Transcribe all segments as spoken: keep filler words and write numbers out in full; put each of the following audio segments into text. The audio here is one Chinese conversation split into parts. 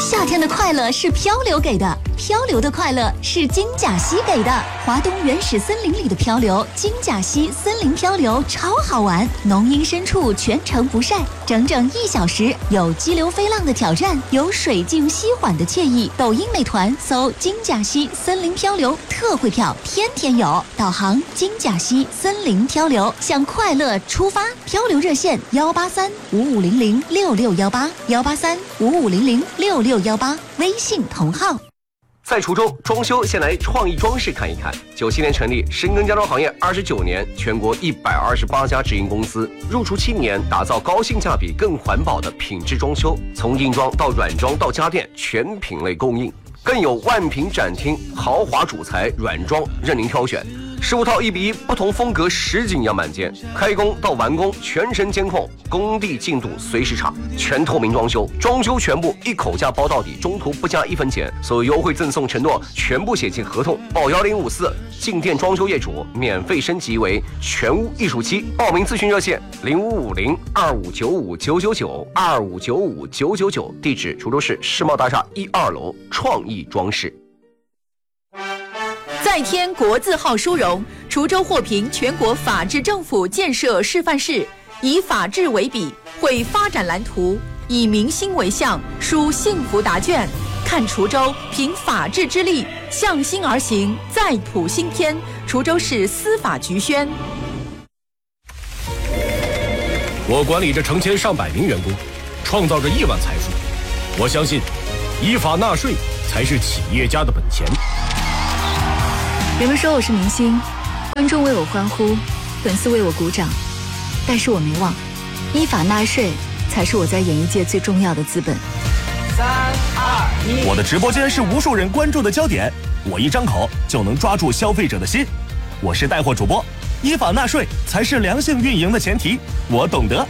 夏天的快乐是漂流给的，漂流的快乐是金甲溪给的。华东原始森林里的漂流，金甲溪森林漂流超好玩，浓荫深处全程不晒，整整一小时，有激流飞浪的挑战，有水静溪缓的惬意。抖音美团搜金甲溪森林漂流，特惠票天天有。导航金甲溪森林漂流，向快乐出发。漂流热线幺八三五五零零六六幺八幺八三五五零零六六幺八，微信同号。 在滁州装修，先来创意装饰看一看。九七年成立，深耕家装行业二十九年，全国一百二十八家直营公司，入驻七年，打造高性价比、更环保的品质装修，从硬装到软装到家电，全品类供应，更有万品展厅，豪华主材软装任您挑选。十五套一比一，不同风格实景样板间，开工到完工全程监控，工地进度随时查，全透明装修，装修全部一口价包到底，中途不加一分钱，所有优惠赠送承诺全部写进合同。报幺零五四，进店装修业主免费升级为全屋艺术期，报名咨询热线零五五零二五九五九九九二五九五九九九，地址滁州市世贸大厦一二楼创意装饰。 再添国字号殊荣，滁州获评全国法治政府建设示范市，以法治为笔，绘发展蓝图，以民心为向，书幸福答卷。看滁州凭法治之力向心而行，再谱新篇。滁州市司法局宣。 我管理着成千上百名员工，创造着亿万财富。我相信，依法纳税才是企业家的本钱。 人们说我是明星，观众为我欢呼，粉丝为我鼓掌，但是我没忘，依法纳税才是我在演艺界最重要的资本。 三二一， 我的直播间是无数人关注的焦点，我一张口就能抓住消费者的心。我是带货主播，依法纳税才是良性运营的前提，我懂得。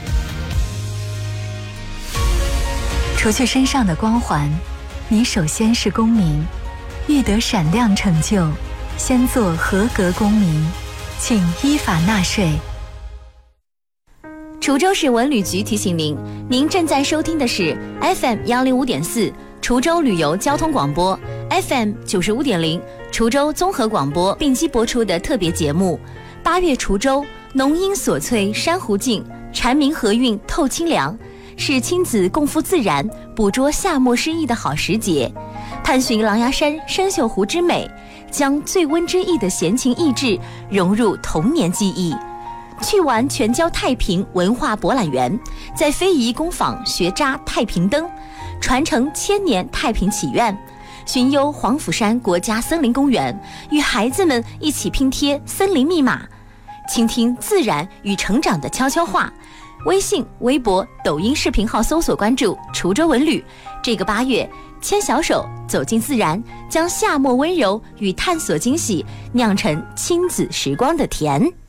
除去身上的光环，你首先是公民，欲得闪亮成就，先做合格公民，请依法纳税。 滁州市文旅局提醒您，您正在收听的是 F M 幺零五点四滁州旅游交通广播 ，F M 九十五点零滁州综合广播并机播出的特别节目。八月滁州，浓荫锁翠珊瑚静，蝉鸣和韵透清凉，是亲子共赴自然、捕捉夏末诗意的好时节。探寻狼牙山生锈湖之美，将最温之意的闲情逸致融入童年记忆。去玩全郊太平文化博览园，在非遗工坊学扎太平灯，传承千年太平祈愿。寻游黄甫山国家森林公园，与孩子们一起拼贴森林密码，倾听自然与成长的悄悄话。微信、微博、抖音视频号搜索关注滁州文旅。这个八月，牵小手走进自然，将夏末温柔与探索惊喜酿成亲子时光的甜。